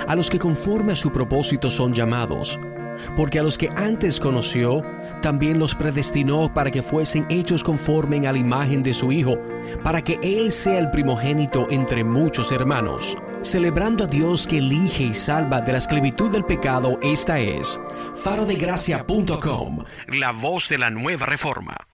a los que conforme a su propósito son llamados. Porque a los que antes conoció, también los predestinó para que fuesen hechos conforme a la imagen de su Hijo, para que Él sea el primogénito entre muchos hermanos. Celebrando a Dios que elige y salva de la esclavitud del pecado, esta es farodegracia.com, la voz de la nueva reforma.